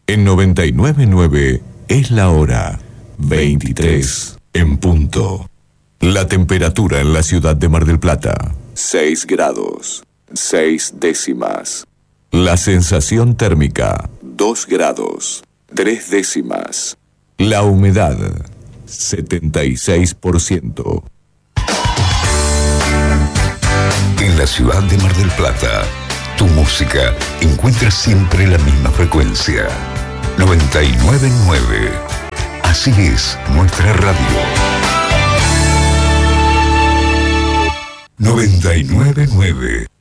En 99.9 es la hora 23 en punto. La temperatura en la ciudad de Mar del Plata, 6 grados, 6 décimas. La sensación térmica, 2 grados, 3 décimas. La humedad, 76%. En la ciudad de Mar del Plata, tu música encuentra siempre la misma frecuencia. 99.9. Así es nuestra radio. 99.9.